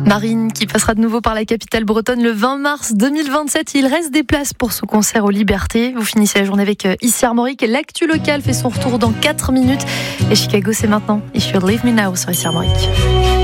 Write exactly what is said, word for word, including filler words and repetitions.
Marine qui passera de nouveau par la capitale bretonne le vingt mars deux mille vingt-sept. Il reste des places pour son concert aux Libertés. Vous finissez la journée avec Issy Armorique. L'actu locale fait son retour dans quatre minutes. Et Chicago, c'est maintenant. If You Leave Me Now sur Issy Armorique.